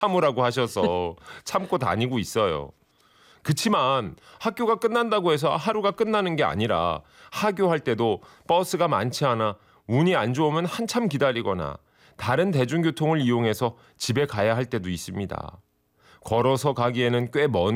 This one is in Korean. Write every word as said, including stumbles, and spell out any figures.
참으라고 하셔서 참고 다니고 있어요. 그치만 학교가 끝난다고 해서 하루가 끝나는 게 아니라 하교할 때도 버스가 많지 않아 운이 안 좋으면 한참 기다리거나 다른 대중교통을 이용해서 집에 가야 할 때도 있습니다. 걸어서 가기에는 꽤 먼